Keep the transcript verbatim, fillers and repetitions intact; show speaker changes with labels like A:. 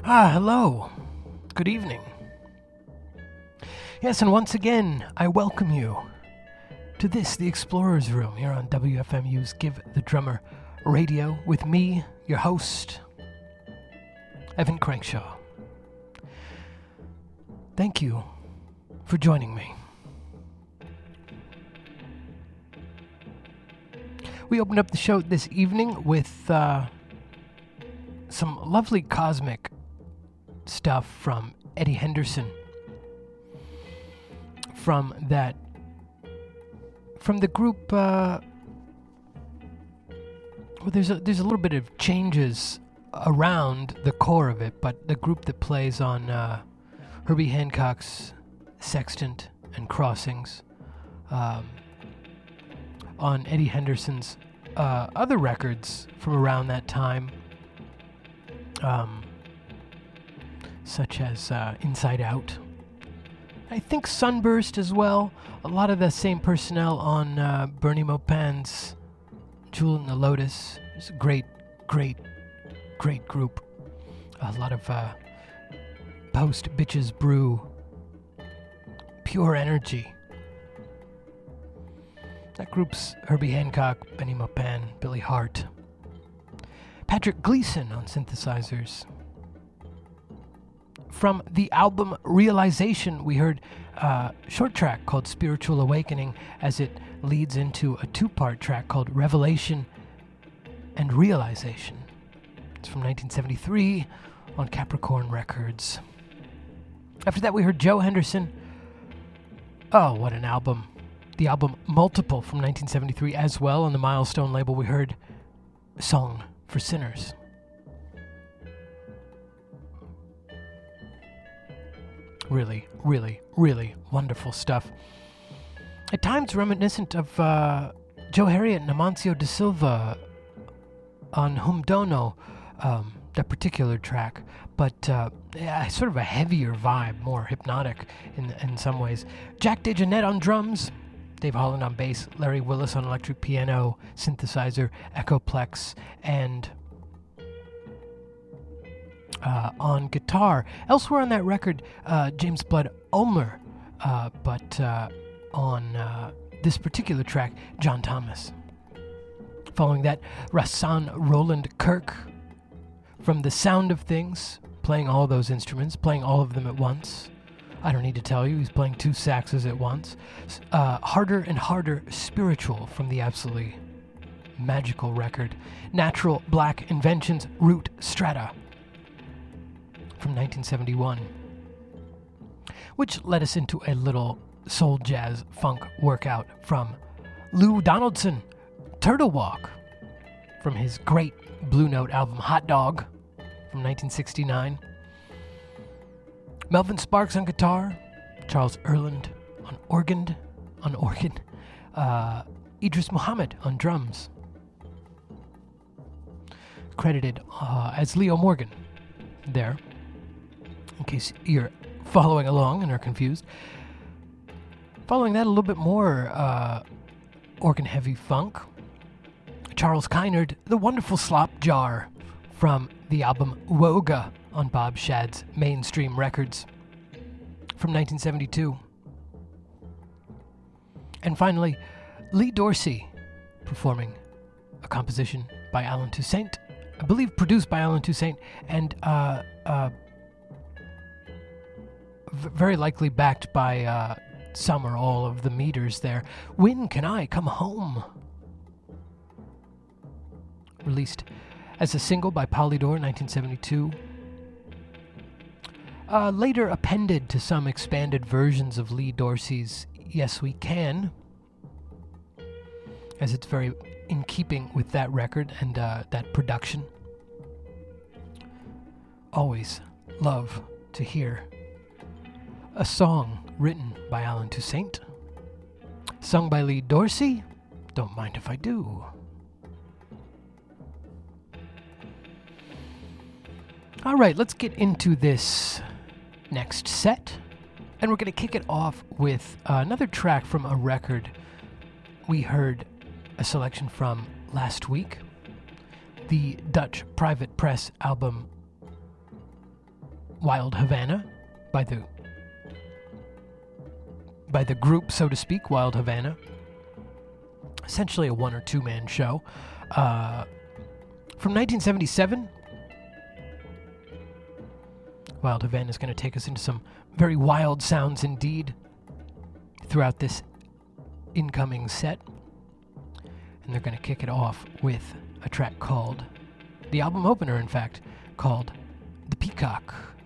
A: Ah, hello. Good evening. Yes, and once again, I welcome you to this, the Explorer's Room, here on W F M U's Give the Drummer Radio, with me, your host, Evan Crankshaw. Thank you for joining me. We opened up the show this evening with uh, some lovely cosmic stuff from Eddie Henderson, from that, from the group. Uh, well, there's a there's a little bit of changes around the core of it, but the group that plays on uh, Herbie Hancock's Sextant and Crossings, um, on Eddie Henderson's uh, other records from around that time. Um, such as uh, Inside Out. I think Sunburst as well. A lot of the same personnel on uh, Bernie Maupin's Jewel in the Lotus. It's a great, great, great group. A lot of uh, post Bitches Brew. Pure energy. That group's Herbie Hancock, Benny Maupin, Billy Hart. Patrick Gleason on synthesizers. From the album Realization, we heard a short track called Spiritual Awakening as it leads into a two-part track called Revelation and Realization. It's from nineteen seventy-three on Capricorn Records. After that, we heard Joe Henderson. Oh, what an album. The album Multiple from nineteen seventy-three as well. On the Milestone label, we heard Song for Sinners. Really, really, really wonderful stuff. At times reminiscent of uh, Joe Harriott and Amancio da Silva on Hum Dono, um, that particular track, but uh, yeah, sort of a heavier vibe, more hypnotic in in some ways. Jack DeJohnette on drums, Dave Holland on bass, Larry Willis on electric piano, synthesizer, Echoplex, and Uh, on guitar. Elsewhere on that record, uh, James Blood Ulmer, uh, but uh, on uh, this particular track, John Thomas. Following that, Rahsaan Roland Kirk from The Sound of Things, playing all those instruments, playing all of them at once. I don't need to tell you, he's playing two saxes at once. Uh, Harder and Harder Spiritual from the absolutely magical record, Natural Black Inventions, Root Strata, from nineteen seventy-one, which led us into a little soul jazz funk workout from Lou Donaldson, Turtle Walk, from his great Blue Note album Hot Dog from nineteen sixty-nine. Melvin Sparks on guitar, Charles Erland on organ, on organ, uh, Idris Muhammad on drums, credited uh, as Leo Morgan there, in case you're following along and are confused. Following that, a little bit more uh, organ-heavy funk. Charles Kynard, The Wonderful Slop Jar, from the album Woga on Bob Shad's Mainstream Records from nineteen seventy-two. And finally, Lee Dorsey, performing a composition by Alan Toussaint, I believe produced by Alan Toussaint, and uh, uh, v- very likely backed by uh, some or all of the meters there. When Can I Come Home? Released as a single by Polydor, nineteen seventy-two. Uh, later appended to some expanded versions of Lee Dorsey's Yes We Can, as it's very in keeping with that record and uh, that production. Always love to hear a song written by Alan Toussaint, sung by Lee Dorsey. Don't mind if I do. All right, let's get into this next set, and we're going to kick it off with uh, another track from a record we heard a selection from last week, the Dutch Private Press album Wild Havana by the by the group, so to speak, Wild Havana. Essentially a one or two man show. Uh, from nineteen seventy-seven, Wild Havana is going to take us into some very wild sounds indeed throughout this incoming set. And they're going to kick it off with a track called, the album opener in fact, called The Peacock.